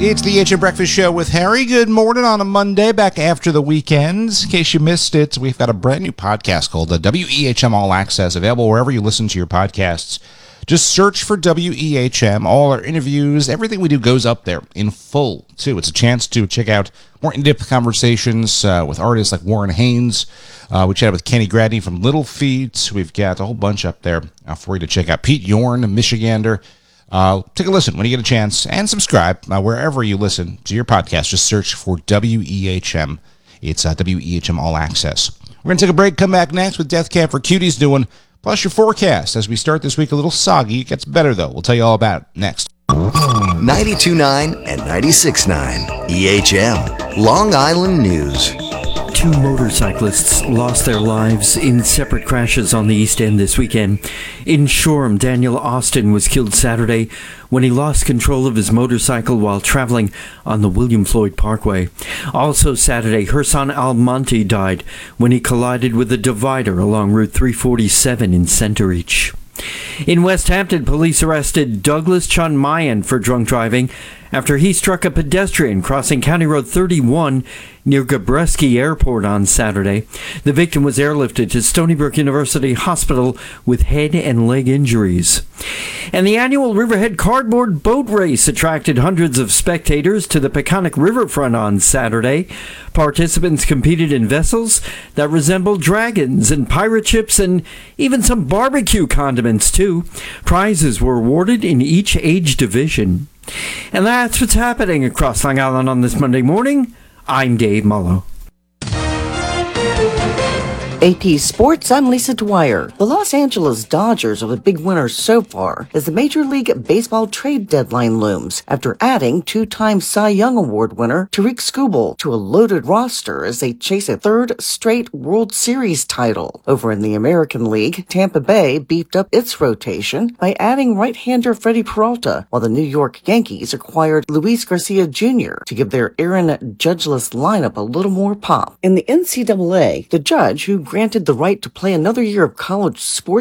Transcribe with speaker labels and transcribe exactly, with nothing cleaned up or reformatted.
Speaker 1: It's the H M Breakfast Show with Harry. Good morning on a Monday, back after the weekends. In case you missed it, we've got a brand new podcast called the W E H M All Access, available wherever you listen to your podcasts. Just search for W E H M. All our interviews, everything we do goes up there in full, too. It's a chance to check out more in-depth conversations uh, with artists like Warren Haynes. Uh, we chatted with Kenny Gradney from Little Feat. We've got a whole bunch up there uh, for you to check out. Pete Yorn, a Michigander. Uh, take a listen when you get a chance, and subscribe uh, wherever you listen to your podcast. Just search for W E H M. It's uh, W E H M All Access. We're going to take a break, come back next with Death Cab for Cuties doing, plus your forecast as we start this week a little soggy. It gets better, though. We'll tell you all about it next.
Speaker 2: ninety-two point nine and ninety-six point nine E H M, Long Island News.
Speaker 3: Two motorcyclists lost their lives in separate crashes on the East End this weekend. In Shoreham, Daniel Austin was killed Saturday when he lost control of his motorcycle while traveling on the William Floyd Parkway. Also Saturday, Hersan Almonte died when he collided with a divider along Route three forty-seven in Centereach. In West Hampton, police arrested Douglas Chun Mayan for drunk driving after he struck a pedestrian crossing County Road thirty-one near Gabreski Airport on Saturday. The victim was airlifted to Stony Brook University Hospital with head and leg injuries. And the annual Riverhead Cardboard Boat Race attracted hundreds of spectators to the Peconic Riverfront on Saturday. Participants competed in vessels that resembled dragons and pirate ships and even some barbecue condiments, too. Prizes were awarded in each age division. And that's what's happening across Long Island on this Monday morning. I'm Dave Mullo.
Speaker 4: A P Sports, I'm Lisa Dwyer. The Los Angeles Dodgers are the big winners so far as the Major League Baseball trade deadline looms after adding two-time Cy Young Award winner Tariq Skubal to a loaded roster as they chase a third straight World Series title. Over in the American League, Tampa Bay beefed up its rotation by adding right-hander Freddie Peralta, while the New York Yankees acquired Luis Garcia Junior to give their Aaron Judge-less lineup a little more pop. In the N C double A, the judge who granted the right to play another year of college sports